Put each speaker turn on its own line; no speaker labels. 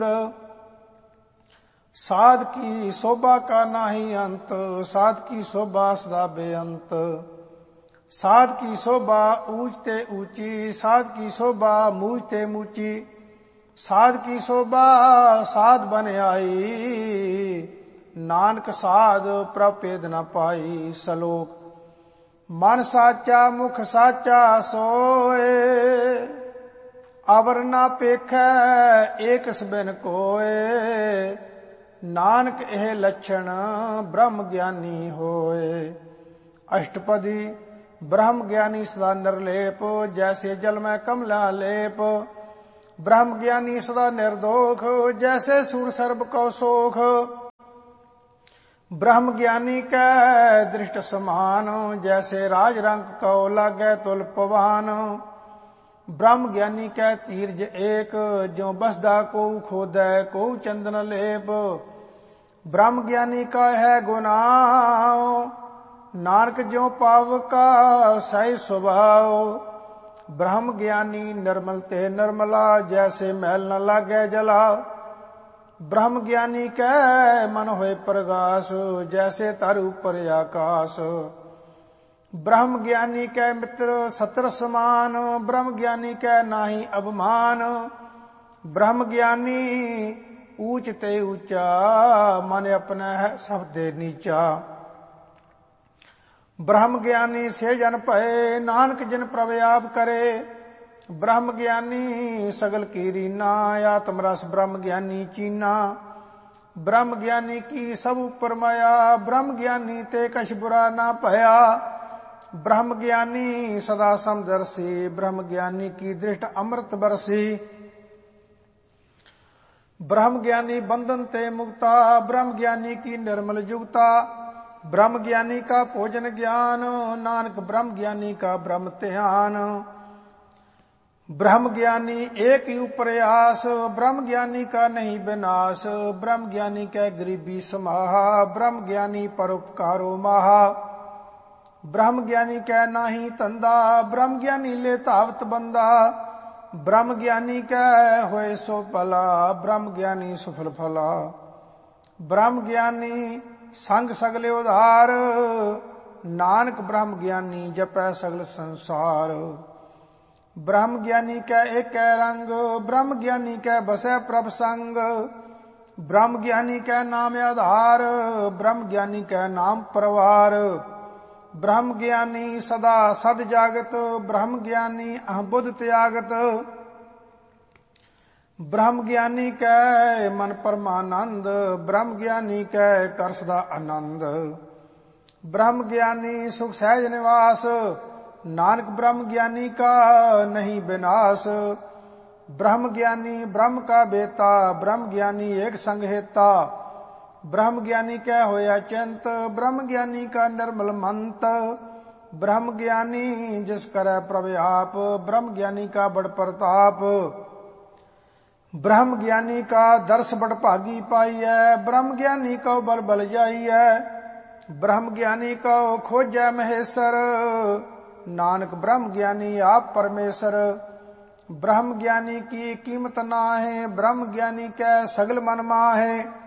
साध की शोभा का नाही अंत, साध की शोभा सदा बेअंत। साध की शोभा ऊंच ते ऊंची, साध की शोभा मूझ ते मूची। साध की शोभा साध बन आई, नानक साध प्रभेद न पाई। सलोक मन साचा मुख साचा सोए, अवर ना पेखै एक सबिन कोय। नानक एह लक्षण ब्रह्म ज्ञानी होए। अष्टपदी ब्रह्म ज्ञानी सदा निर्लेप, जैसे जल में कमला लेप। ब्रह्म ज्ञानी सदा निर्दोष, जैसे सूर सर्ब को सोख। ब्रह्म ज्ञानी कै दृष्ट समान, जैसे राज रंग को लागे तुल पवान। ब्रह्म ज्ञानी कै तीर्ज एक, जो बसदा को खोदै को चंदन लेप। ब्रह्म ज्ञानी का है गुनाह, नानक ज्यों पाव का सही स्वभाव। ब्रह्म ज्ञानी निर्मल ते निर्मला, जैसे मैल न लागे जला। ब्रह्म ज्ञानी कै मन होए प्रगास, जैसे तर ऊपर आकाश। ब्रह्म ज्ञानी कै मित्र सत्र समान, ब्रह्म ज्ञानी कै नाही अभिमान। ब्रह्म ज्ञानी ऊंच ते ऊंचा, मन अपना है सब दे नीचा। ब्रह्म ज्ञानी से जन भये, नानक जिन प्रभ आप करे। ब्रह्म ज्ञानी सगल की रीना, आत्म रस ब्रह्म ज्ञानी चीना। ब्रह्म ज्ञानी की सब ऊपर माया, ब्रह्म ज्ञानी ते कछ बुरा ना भया। ब्रह्म ज्ञानी सदा समदर्शी, ब्रह्म ज्ञानी की दृष्ट अमृत बरसी। ब्रह्म ज्ञानी बंधन ते मुक्ता, ब्रह्म ज्ञानी की निर्मल जुगता। ब्रह्म ज्ञानी का भोजन ज्ञान, नानक ब्रह्म ज्ञानी का ब्रह्म ध्यान। ब्रह्म ज्ञानी एक ही प्रयास, ब्रह्म ज्ञानी का नहीं विनाश। ब्रह्म ज्ञानी कै गरीबी समाहा, ब्रह्म ज्ञानी परोपकारो माहा। ब्रह्म ज्ञानी कै नाही धंधा, ब्रह्म ज्ञानी ले धावत बंदा। ब्रह्म ज्ञानी कै होए सो भला, ब्रह्म ज्ञानी सुफल फला। ब्रह्म ज्ञानी संग सगले उधार, नानक ब्रह्म ज्ञानी जपै सगल संसार। ब्रह्म ज्ञानी कै एक रंग, ब्रह्म ज्ञानी कै बसै प्रभ संग। ब्रह्म ज्ञानी कै नाम आधार, ब्रह्म ज्ञानी कै नाम परवार। ब्रह्म ज्ञानी सदा सद जागत, ब्रह्म ज्ञानी अहबुद्ध त्यागत। ब्रह्म ज्ञानी कै मन परमानंद, ब्रह्म ज्ञानी कै कर सदा आनंद। ब्रह्म ज्ञानी सुख सहज निवास, नानक ब्रह्म ज्ञानी का नहीं विनाश। ब्रह्म ज्ञानी ब्रह्म का बेता, ब्रह्म ज्ञानी एक संग हेता। ब्रह्म ज्ञानी कै होया चिंत, ब्रह्म ज्ञानी का निर्मल मंत। ब्रह्म ज्ञानी जिस करे प्रभ आप, ब्रह्म ज्ञानी का बड़ प्रताप। ब्रह्म ज्ञानी का दर्श बड़ भागी पाई है, ब्रह्म ज्ञानी को बल बल जाई है। ब्रह्म ज्ञानी को खोजै महेश्वर, नानक ब्रह्म ज्ञानी आप परमेश्वर। ब्रह्म ज्ञानी की कीमत ना है, ब्रह्म ज्ञानी कै सगल मन माहे।